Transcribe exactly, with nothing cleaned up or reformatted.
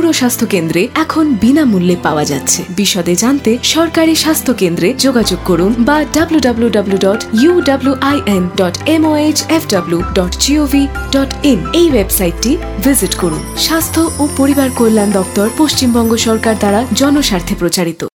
স্বাস্থ্য কেন্দ্রে এখন বিনামূল্যে পাওয়া যাচ্ছে। বিশদে জানতে সরকারি স্বাস্থ্য কেন্দ্রে যোগাযোগ করুন বা W W W dot U W I N dot M O H F W dot gov dot in এই ওয়েবসাইটটি ভিজিট করুন। স্বাস্থ্য ও পরিবার কল্যাণ দপ্তর, পশ্চিমবঙ্গ সরকার দ্বারা জনস্বার্থে প্রচারিত।